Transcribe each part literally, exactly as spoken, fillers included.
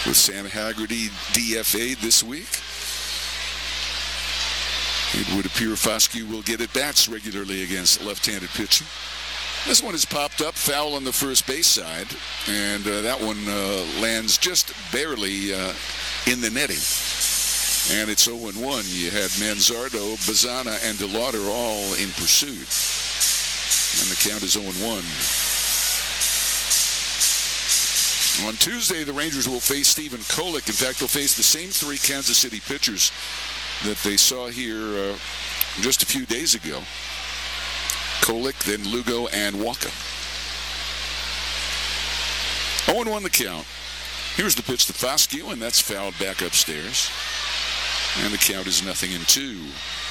with Sam Haggerty D F A'd this week. It would appear Foscue will get at bats regularly against left-handed pitching. This one has popped up, foul on the first base side, and uh, that one uh, lands just barely uh, in the netting. And it's oh and one. You had Manzardo, Bazzana, and DeLauder all in pursuit. And the count is oh and one. On Tuesday, the Rangers will face Stephen Kolek. In fact, they'll face the same three Kansas City pitchers that they saw here uh, just a few days ago. Kolek, then Lugo, and Walker. oh and one the count. Here's the pitch to Foscue, and that's fouled back upstairs. And the count is nothing in two.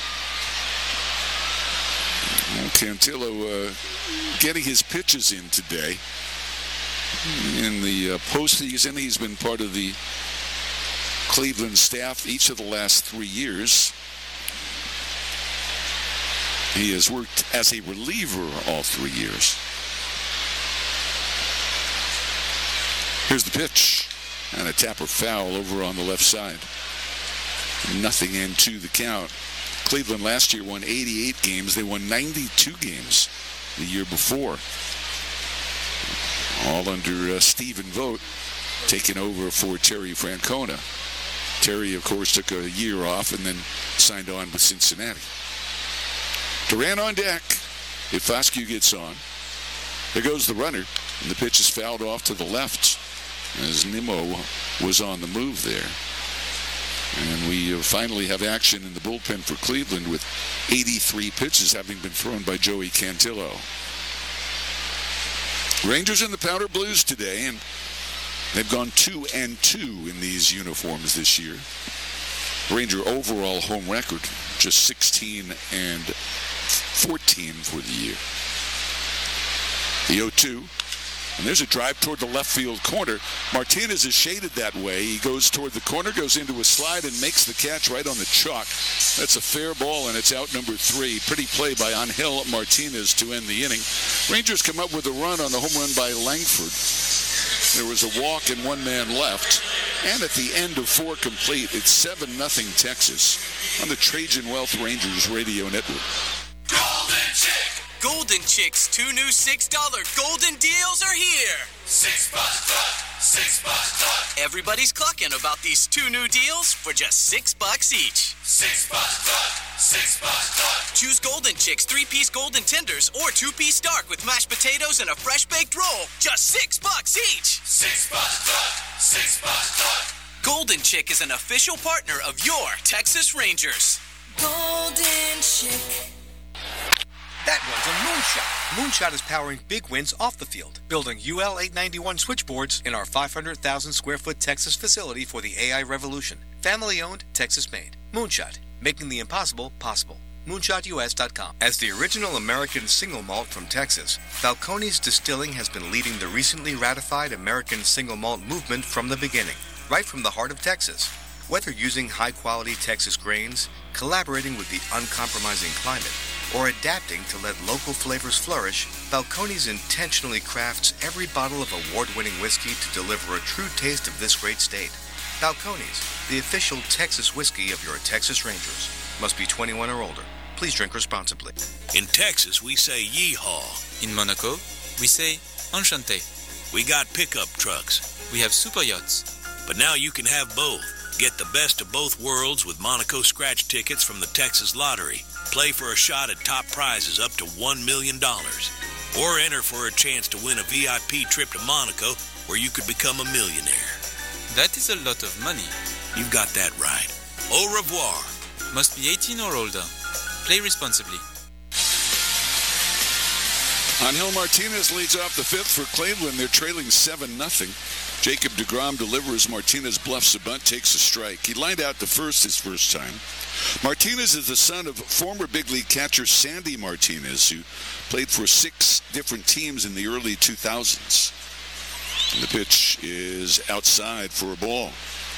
Well, Cantillo uh, getting his pitches in today. In the uh, postseason, he's been part of the Cleveland staff each of the last three years. He has worked as a reliever all three years. Here's the pitch. And a tapper foul over on the left side. Nothing into the count. Cleveland last year won eighty-eight games. They won ninety-two games the year before. All under uh, Stephen Vogt, taking over for Terry Francona. Terry, of course, took a year off and then signed on with Cincinnati. Duran on deck. If Foscue gets on, there goes the runner, and the pitch is fouled off to the left as Nimmo was on the move there. And we uh, finally have action in the bullpen for Cleveland with eighty-three pitches having been thrown by Joey Cantillo. Rangers in the powder blues today, and they've gone two and two in these uniforms this year. Ranger overall home record, just sixteen and fourteen for the year. The oh two. And there's a drive toward the left field corner. Martinez is shaded that way. He goes toward the corner, goes into a slide, and makes the catch right on the chalk. That's a fair ball, and it's out number three. Pretty play by Angel Martinez to end the inning. Rangers come up with a run on the home run by Langford. There was a walk and one man left. And at the end of four complete, it's seven nothing Texas on the Trajan Wealth Rangers radio network. Golden Chick. Golden Chick's two new six dollar golden deals are here. Six bucks cluck, six bucks cluck. Everybody's clucking about these two new deals for just six bucks each. Six bucks cluck, six bucks cluck. Choose Golden Chick's three-piece golden tenders or two-piece dark with mashed potatoes and a fresh baked roll. Just six bucks each. Six bucks cluck, six bucks cluck. Golden Chick is an official partner of your Texas Rangers. Golden Chick. That one's a Moonshot. Moonshot is powering big wins off the field, building U L eight ninety-one switchboards in our five hundred thousand square foot Texas facility for the A I revolution. Family owned, Texas made. Moonshot, making the impossible possible. moonshot U S dot com. As the original American single malt from Texas, Balcones Distilling has been leading the recently ratified American single malt movement from the beginning, right from the heart of Texas. Whether using high-quality Texas grains, collaborating with the uncompromising climate, or adapting to let local flavors flourish, Balcones intentionally crafts every bottle of award-winning whiskey to deliver a true taste of this great state. Balcones, the official Texas whiskey of your Texas Rangers. Must be twenty-one or older. Please drink responsibly. In Texas, we say yeehaw. In Monaco, we say enchanté. We got pickup trucks. We have super yachts. But now you can have both. Get the best of both worlds with Monaco scratch tickets from the Texas Lottery. Play for a shot at top prizes up to one million dollars. Or enter for a chance to win a V I P trip to Monaco where you could become a millionaire. That is a lot of money. You've got that right. Au revoir. Must be eighteen or older. Play responsibly. Angel Martinez leads off the fifth for Cleveland. They're trailing seven nothing. Jacob deGrom delivers. Martinez bluffs a bunt, takes a strike. He lined out to first his first time. Martinez is the son of former big league catcher Sandy Martinez, who played for six different teams in the early two thousands. And the pitch is outside for a ball.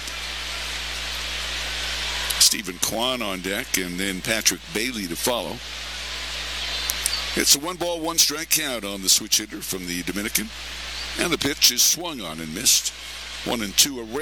Stephen Kwan on deck, and then Patrick Bailey to follow. It's a one ball, one strike count on the switch hitter from the Dominican. And the pitch is swung on and missed. One and two. A